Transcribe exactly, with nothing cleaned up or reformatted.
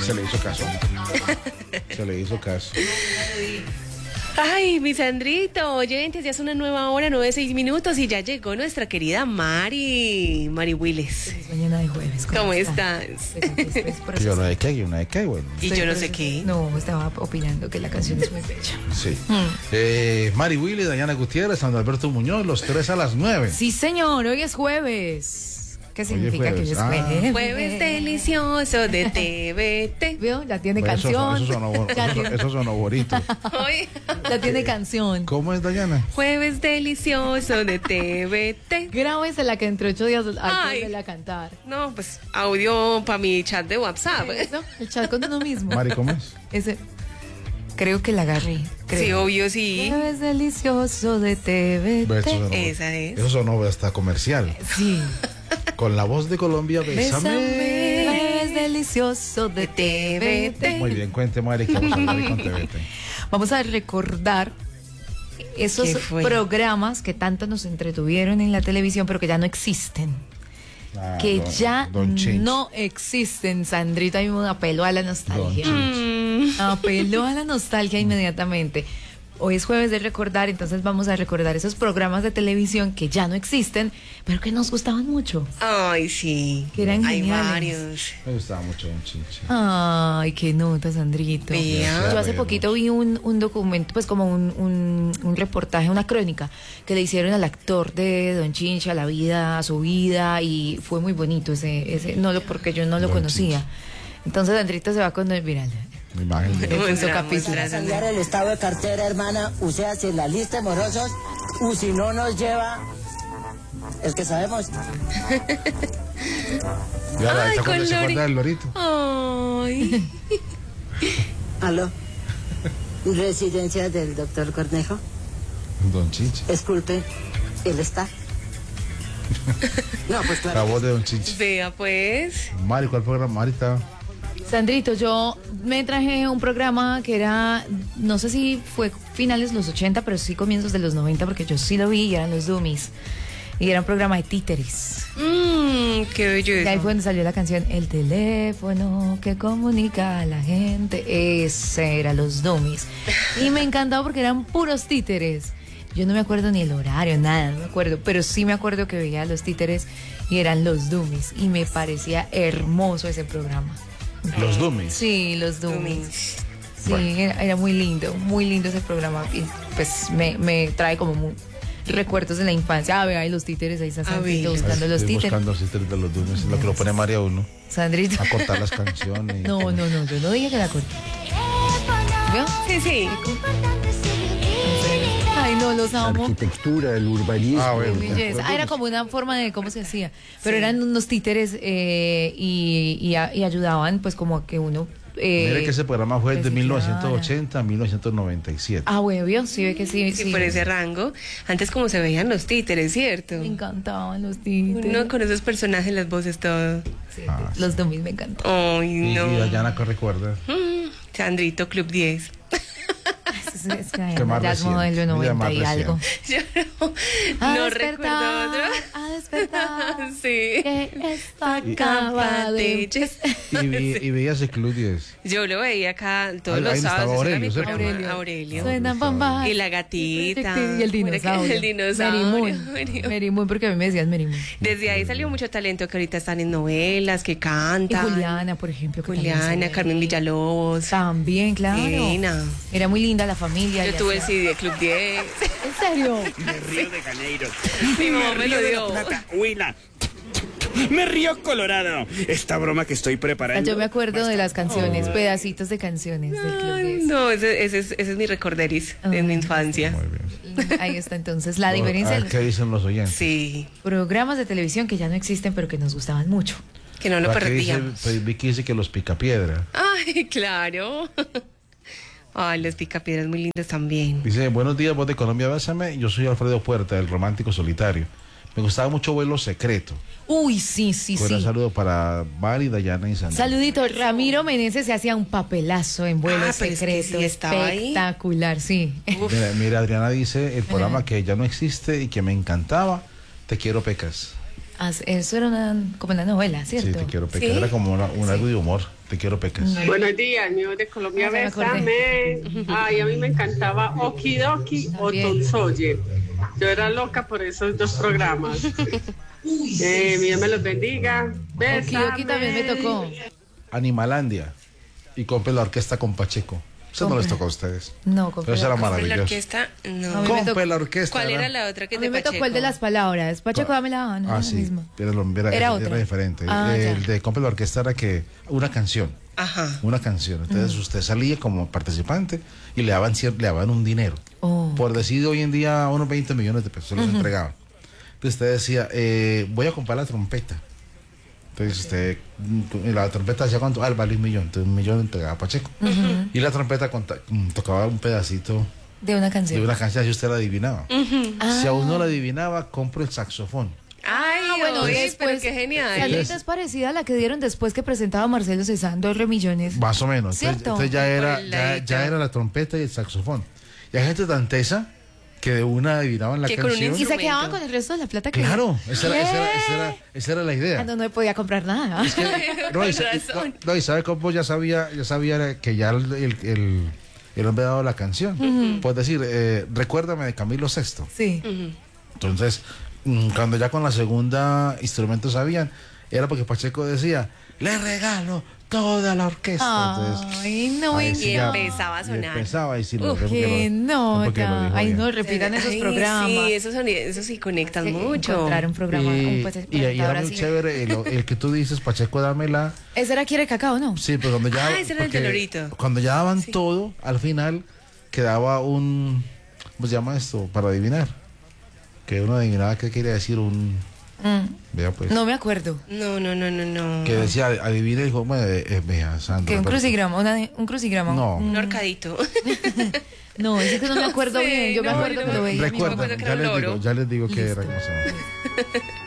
Se le hizo caso. Se le hizo caso. Ay, mi Sandrito, oyentes, ya es una nueva hora, nueve, seis minutos y ya llegó nuestra querida Mari, Mari Willis. Mañana de jueves. ¿Cómo, ¿Cómo estás? Pues yo no sé qué, yo no sé qué, bueno. Y yo no sé qué. No, estaba opinando que la canción es muy bella. Sí. Mm. Eh, Mari Willis, Dayana Gutiérrez, Sandro Alberto Muñoz, los tres a las nueve. Sí, señor, hoy es jueves. ¿Qué significa que hoy es jueves? Ah. Jueves delicioso de T V T. ¿Vio? Ya tiene pues canción. Eso, eso, sonó, eso, eso sonó bonito. Ya tiene canción. ¿Cómo es, Dayana? Jueves delicioso de T V T. Grábese la que entre ocho días al de la cantar. No, pues audio para mi chat de WhatsApp. ¿Eso? El chat con uno mismo. Mari, ¿cómo es? Ese. Creo que la agarré. Creo. Sí, obvio, sí. Jueves delicioso de T V T. Eso sonó, Esa es. Eso sonó hasta comercial. Sí. Con la voz de Colombia, bésame. Bésame. Es delicioso de T V T. Muy bien, cuente, Mari, que vamos a hablar con T V T. Vamos a recordar esos programas que tanto nos entretuvieron en la televisión, pero que ya no existen. Ah, que don, ya don no existen, Sandrita. A mí me apeló a la nostalgia. Mm. Apeló a la nostalgia inmediatamente. Hoy es jueves de recordar, entonces vamos a recordar esos programas de televisión que ya no existen, pero que nos gustaban mucho. Ay, sí. Que eran Hay geniales. varios. Me gustaba mucho Don Chinche. Ay, qué nota, Sandrito. Mira. Yo hace poquito vi un, un documento, pues como un, un, un reportaje, una crónica que le hicieron al actor de Don Chinche, a la vida, a su vida, y fue muy bonito ese, ese no lo porque yo no lo Don conocía. Chinche. Entonces Sandrito se va con el viral. Mi imagen de Para cambiar el estado de cartera, hermana, o sea, si en la lista de morosos, o si no nos lleva, es que sabemos. Ya la está cuando se acuerda del lorito. Ay. Aló. Residencia del doctor Cornejo. Don Chinche. Disculpe, él está. No, pues claro. La voz de Don Chinche. Vea, pues. Mari, ¿cuál programa? Mari estaba. Sandrito, yo me traje un programa que era, no sé si fue finales de los ochenta, pero sí comienzos de los noventa, porque yo sí lo vi y eran los Dummies. Y era un programa de títeres. Mmm, qué bello. Y ahí fue donde salió la canción El teléfono que comunica a la gente. Ese era los Dummies. Y me encantaba porque eran puros títeres. Yo no me acuerdo ni el horario, nada, no me acuerdo. Pero sí me acuerdo que veía los títeres y eran los Dummies. Y me parecía hermoso ese programa. Los Dummies. Sí, los Dummies. Sí, bueno. era, era muy lindo, muy lindo ese programa. Y pues me, me trae como muy, recuerdos de la infancia. Ah, vea, ahí los títeres, ahí está Sandrito buscando los títeres. Buscando los títeres de los Dummies, lo que lo pone María uno. Sandrito. A cortar las canciones. No, no, no, yo no dije que la corté. ¿Veo? Sí, sí. Ay, no, los amo. La arquitectura, el urbanismo. Ah, bueno. Ah, era como una forma de cómo se hacía. Pero sí. Eran unos títeres eh, y, y, y ayudaban pues como a que uno... Eh, Mire que ese programa fue de mil novecientos ochenta a mil novecientos noventa y siete. Ah, bueno, ¿vio? Sí, ve que sí, sí. Sí, por ese rango. Antes como se veían los títeres, ¿cierto? Me encantaban los títeres. Uno con esos personajes, las voces, todo. Sí, ah, los Dummies me encantan. Ay, no. Y, y Dayana, ¿qué recuerda? Mm, Sandrito, Club diez. Es, es que ya es modelo noventa y algo. Yo no, a no despertar, recuerdo otro. A despertar. Sí. Que está acaba de... Y, vi, y veías el Club diez. Yo lo veía acá todos ahí, los ahí sábados. Aurelio, programa, Aurelio. Aurelio. Suena bamba. Y la gatita. Y el dinosaurio. El dinosaurio. Mary Moon, porque a mí me decías Mary Moon. Desde ahí salió mucho talento que ahorita están en novelas, que cantan. Y Juliana, por ejemplo. Que Juliana, Carmen Villalobos. También, claro. Divina. Era muy linda la familia. Yo tuve el C D de Club diez. ¿En serio? De Río de Janeiro. Mi mamá me lo Río de dio. la Plata, Huila. Me río colorado. Esta broma que estoy preparando. Yo me acuerdo de las canciones, oh. pedacitos de canciones del Club diez. No, ese, ese, es, ese es mi recorderis oh. de mi infancia. Muy bien. Ahí está entonces la diferencia. A ver, ¿qué dicen los oyentes? Sí. Programas de televisión que ya no existen, pero que nos gustaban mucho. Que no lo perdíamos. Dice, pues Vicky dice que los Picapiedra. Ay, claro. Ay, los Picapiedras muy lindos también. Dice, buenos días, voz de Colombia, bésame. Yo soy Alfredo Puerta, el romántico solitario. Me gustaba mucho Vuelo Secreto. Uy, sí, sí, Bueno, sí. Un saludo para Mari, Dayana y Sandra. Saludito, Ramiro Meneses se hacía un papelazo en Vuelo ah, Secreto. Es que sí estaba espectacular, ahí. Sí. Mira, mira, Adriana dice, el programa uh-huh. que ya no existe y que me encantaba, Te quiero pecas. Eso era una, como una novela, ¿cierto? Sí, Te quiero pecas, ¿Sí? era como una, un sí. algo de humor. Te quiero, Pecas. Buenos días, mi voz de Colombia, Ah, se me bésame. Ay, a mí me encantaba Okidoki o También. Tonsoye. Yo era loca por esos dos programas. Eh, mi Dios me los bendiga. Bésame. Okidoki también me tocó. Animalandia. Y compre la orquesta con Pacheco. Eso no les tocó a ustedes. No, Pero eso era ¿Con la maravilloso. orquesta? A mí No. me Compre tocó- la orquesta. ¿Cuál era la otra que A te mí me tocó el de las palabras. Pacheco, dame la no Ah, es sí. la misma. Era, lo- era, Era era otra. diferente. Ah, el ya. de compre la orquesta era que una canción. Ajá. Una canción. Entonces usted salía como participante y le daban, cier- le daban un dinero. Oh. Por decir hoy en día unos veinte millones de pesos se los entregaban. Entonces usted decía, eh, voy a comprar la trompeta. Entonces usted, mm, la trompeta hacía cuánto, ah, vale un millón. Entonces un millón entregaba a Pacheco. Y la trompeta conta- mm, tocaba un pedacito De una canción. de una canción si usted la adivinaba. Si a uno la adivinaba, compro el saxofón. Ay, Ah, bueno, oye, después, pero qué genial. Salita es parecida a la que dieron después que presentaba Marcelo Cezanne, dos re millones. Más o menos. Entonces, ¿Cierto? entonces ya, era, Por el ya, ladito. ya era la trompeta y el saxofón. Y hay gente tan tesa que de una adivinaban la Que con un canción. Y se instrumento. quedaban con el resto de la plata que... Claro, esa era, esa, era, ¿Qué? esa, era, esa era la idea. Ah, no, no podía comprar nada. No, y, Con sa- y- razón. no, y sabe cómo ya sabía, ya sabía que ya el, el, el, el hombre había dado la canción. Pues decir, eh, recuérdame de Camilo Sexto. Sí. Entonces, mm, cuando ya con la segunda instrumento sabían, era porque Pacheco decía, le regalo toda la orquesta. Entonces, Ay, no, ahí y sí Y ya- empezaba a y sonar. empezaba y sí lo Uf, porque qué lo- nota. porque lo dijo Ay, bien. no, repitan esos Ay, programas. Sí, esos, son, esos sí conectan Sí, mucho. Encontrar un programa, Y, un pues, y, y presentador era muy así. chévere el, el que tú dices, Pacheco, dámela. Ese era Quiere Cacao, ¿no? Sí, pero cuando ya. Ah, ese era el porque telorito. Cuando ya daban todo, al final quedaba un. ¿Cómo se llama esto? Para adivinar. Que uno adivinaba qué quería decir un. Mm, Vea, pues. no me acuerdo. No, no, no, no, no. Que decía, adivina el cómo es, es, vea, Sandra, Que un pero- crucigrama, una- un crucigrama. No. Un horcadito. No, es que no me acuerdo sé, bien. Yo me no, acuerdo yo que no- lo veía. Recuerda. Recuerden, que ya era un les digo, loro. ya les digo que era como se llama.